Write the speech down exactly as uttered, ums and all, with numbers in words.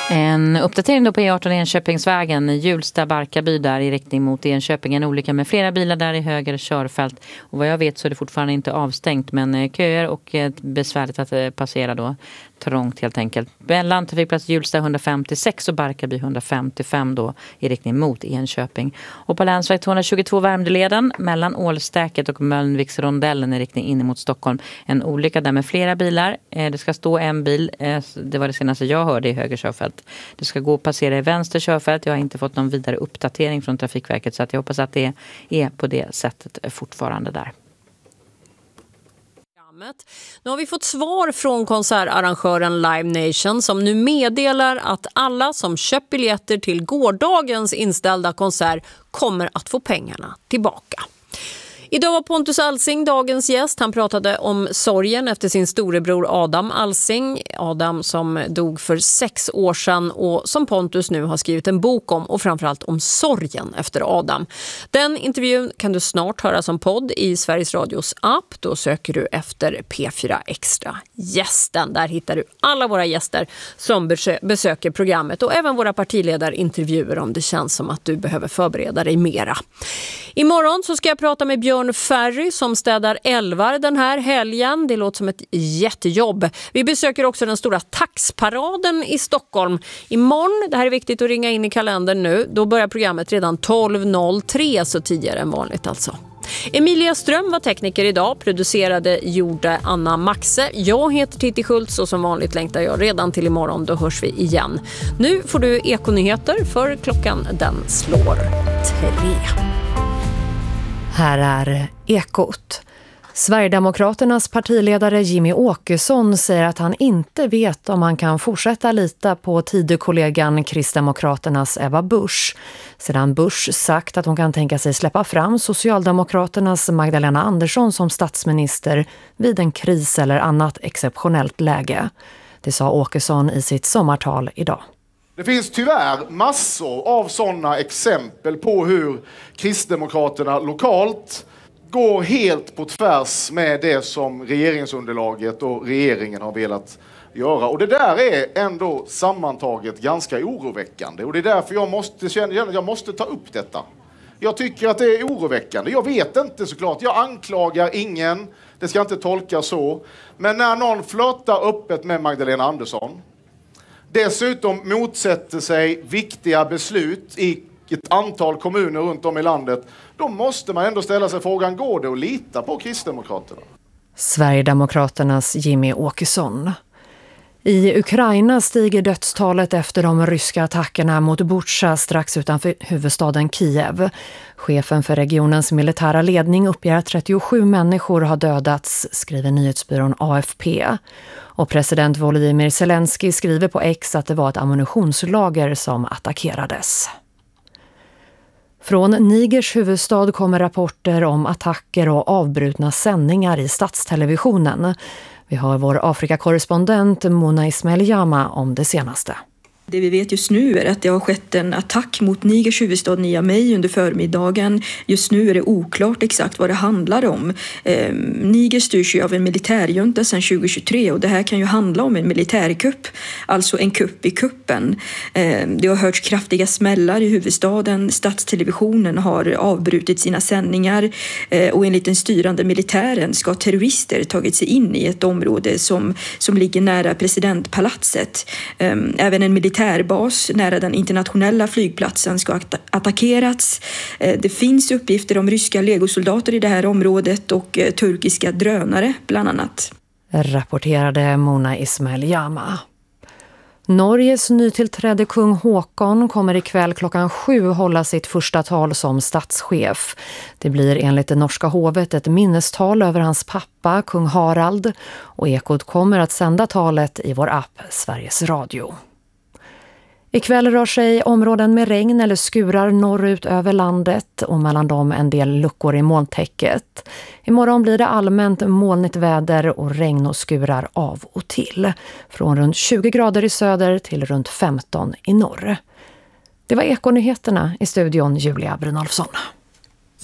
En uppdatering då på E arton Enköpingsvägen, Hjulsta-Barkarby där i riktning mot Enköping. En olycka med flera bilar där i höger körfält. Och vad jag vet så är det fortfarande inte avstängt, men köer och besvärligt att passera då. Trångt helt enkelt. Mellan trafikplats Hjulsta hundrafemtiosex och Barkarby hundrafemtiofem då i riktning mot Enköping. Och på länsväg tvåhundratjugotvå Värmdöleden mellan Ålstäket och Mölnviksrondellen i riktning in mot Stockholm. En olycka där med flera bilar. Det ska stå en bil, det var det senaste jag hörde i höger körfält. Det ska gå och passera i vänster körfält. Jag har inte fått någon vidare uppdatering från Trafikverket så att jag hoppas att det är på det sättet fortfarande där. Nu har vi fått svar från konsertarrangören Live Nation som nu meddelar att alla som köpt biljetter till gårdagens inställda konsert kommer att få pengarna tillbaka. Idag var Pontus Alsing dagens gäst. Han pratade om sorgen efter sin storebror Adam Alsing. Adam som dog för sex år sedan och som Pontus nu har skrivit en bok om och framförallt om sorgen efter Adam. Den intervjun kan du snart höra som podd i Sveriges Radios app. Då söker du efter P fyra Extra gästen. Där hittar du alla våra gäster som besöker programmet och även våra partiledarintervjuer om det känns som att du behöver förbereda dig mera. Imorgon så ska jag prata med Björn Ferry som städar älvar den här helgen. Det låter som ett jättejobb. Vi besöker också den stora taxparaden i Stockholm imorgon. Det här är viktigt att ringa in i kalendern nu. Då börjar programmet redan tolv noll tre, så tidigare än vanligt alltså. Emilia Ström var tekniker idag, producerade gjorde Anna Maxe. Jag heter Titti Schultz och som vanligt längtar jag redan till imorgon, då hörs vi igen. Nu får du Ekonyheter för klockan den slår tre. Här är Ekot. Sverigedemokraternas partiledare Jimmy Åkesson säger att han inte vet om han kan fortsätta lita på tidigkollegan Kristdemokraternas Ebba Busch. Sedan Busch sagt att hon kan tänka sig släppa fram Socialdemokraternas Magdalena Andersson som statsminister vid en kris eller annat exceptionellt läge. Det sa Åkesson i sitt sommartal idag. Det finns tyvärr massor av sådana exempel på hur Kristdemokraterna lokalt går helt på tvärs med det som regeringsunderlaget och regeringen har velat göra. Och det där är ändå sammantaget ganska oroväckande. Och det är därför jag måste känna att jag måste ta upp detta. Jag tycker att det är oroväckande. Jag vet inte såklart. Jag anklagar ingen. Det ska inte tolkas så. Men när någon flörtar öppet med Magdalena Andersson, dessutom motsätter sig viktiga beslut i ett antal kommuner runt om i landet, då måste man ändå ställa sig frågan, går det att lita på Kristdemokraterna? Sverigedemokraternas Jimmy Åkesson. I Ukraina stiger dödstalet efter de ryska attackerna mot Bucha strax utanför huvudstaden Kiev. Chefen för regionens militära ledning uppger att trettiosju människor har dödats, skriver nyhetsbyrån A F P. Och president Volodymyr Zelensky skriver på X att det var ett ammunitionslager som attackerades. Från Nigers huvudstad kommer rapporter om attacker och avbrutna sändningar i statstelevisionen. Vi har vår Afrikakorrespondent Mona Ismail Jama om det senaste. Det vi vet just nu är att det har skett en attack mot Nigers huvudstad Niamey under förmiddagen. Just nu är det oklart exakt vad det handlar om. Eh, Niger styrs ju av en militärjunta sedan tjugohundratjugotre och det här kan ju handla om en militärkupp, alltså en kupp i kuppen. Eh, det har hörts kraftiga smällar i huvudstaden. Statstelevisionen har avbrutit sina sändningar eh, och enligt den styrande militären ska terrorister tagit sig in i ett område som, som ligger nära presidentpalatset. Eh, även en militär militärbas nära den internationella flygplatsen ska att- attackerats. Det finns uppgifter om ryska legosoldater i det här området och turkiska drönare bland annat. Rapporterade Mona Ismail Jama. Norges nytillträdde kung Håkon kommer ikväll klockan sju hålla sitt första tal som statschef. Det blir enligt det norska hovet ett minnestal över hans pappa, kung Harald, och Ekot kommer att sända talet i vår app Sveriges Radio. Ikväll rör sig områden med regn eller skurar norrut över landet och mellan dem en del luckor i molntäcket. Imorgon blir det allmänt molnigt väder och regn och skurar av och till. Från runt tjugo grader i söder till runt femton i norr. Det var Ekonyheterna, i studion Julia Brynolfsson.